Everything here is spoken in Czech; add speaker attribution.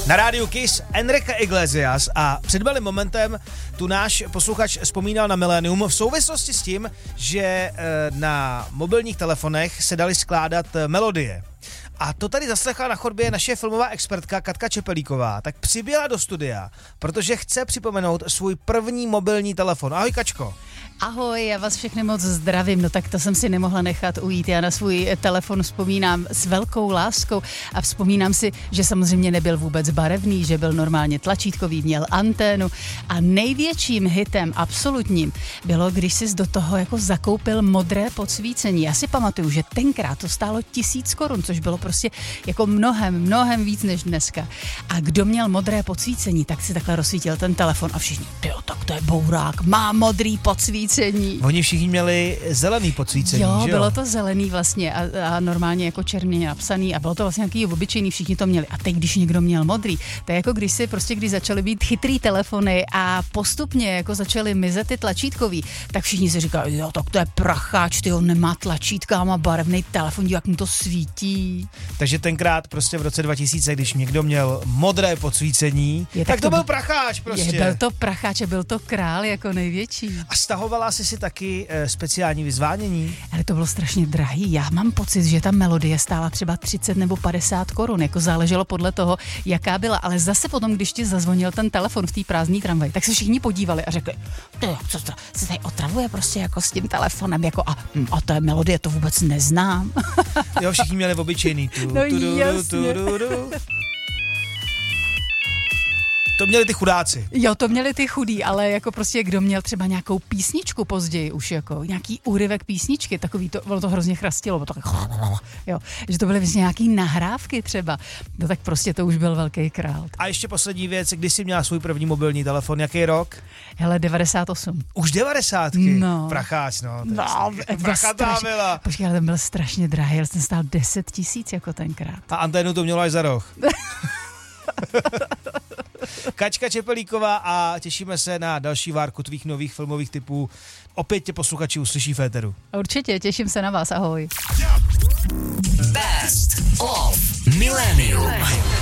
Speaker 1: Na rádiu Kiss Enrique Iglesias a před malým momentem tu náš posluchač vzpomínal na milénium v souvislosti s tím, že na mobilních telefonech se daly skládat melodie. A to tady zaslechla na chodbě naše filmová expertka Katka Čepelíková, tak přiběla do studia, protože chce připomenout svůj první mobilní telefon. Ahoj, Kačko.
Speaker 2: Ahoj, já vás všechny moc zdravím, no tak to jsem si nemohla nechat ujít. Já na svůj telefon vzpomínám s velkou láskou a vzpomínám si, že samozřejmě nebyl vůbec barevný, že byl normálně tlačítkový, měl anténu a největším hitem absolutním bylo, když jsi do toho jako zakoupil modré podsvícení. Já si pamatuju, že tenkrát to stálo 1000 korun, což bylo prostě jako mnohem víc než dneska. A kdo měl modré podsvícení, tak si takhle rozsvítil ten telefon a všichni, tak to je bourák, má modrý podsvícení.
Speaker 1: Oni všichni měli zelený podsvícení,
Speaker 2: jo,
Speaker 1: že jo?
Speaker 2: Bylo to zelený vlastně a normálně jako černě napsaný a bylo to vlastně nějaký obyčejný, všichni to měli. A teď, když někdo měl modrý, to je jako když začaly být chytrý telefony a postupně jako začaly mizet ty tlačítkový, tak všichni si říkali, jo, tak to je pracháč, on nemá tlačítka, má barevný telefon, jak mu to svítí.
Speaker 1: Takže tenkrát prostě v roce 2000, když někdo měl modré podsvícení, tak to byl pracháč prostě.
Speaker 2: Byl to pracháč a byl to král jako největší.
Speaker 1: A stahovala jsi si taky speciální vyzvánění?
Speaker 2: Ale to bylo strašně drahý. Já mám pocit, že ta melodie stála třeba 30 nebo 50 korun, jako záleželo podle toho, jaká byla. Ale zase potom, když ti zazvonil ten telefon v té prázdné tramvaji, tak se všichni podívali a řekli, co se tady otravuje prostě jako s tím telefonem, jako a to je melodie, to vůbec neznám.
Speaker 1: Jo, všichni měli obyčejný. To měli ty chudáci.
Speaker 2: Jo, to měli ty chudí, ale jako prostě kdo měl třeba nějakou písničku později už jako, nějaký úryvek písničky, takový to, bylo to hrozně chrastilo, to jo, že to byly vlastně nějaký nahrávky třeba, no tak prostě to už byl velký král. A
Speaker 1: ještě poslední věc, kdy jsi měla svůj první mobilní telefon, jaký rok?
Speaker 2: Hele, 98.
Speaker 1: Už 90?
Speaker 2: No.
Speaker 1: Pracháč, no.
Speaker 2: Prachatá byla. Počkej, ale ten byl strašně drahý, ale ten stál 10 000 jako tenkrát.
Speaker 1: A anténu to mělo až za roh. Kačka Čepelíková a těšíme se na další várku tvých nových filmových tipů. Opět tě posluchači uslyší v éteru.
Speaker 2: Určitě, těším se na vás, ahoj.
Speaker 3: Best of Millennium.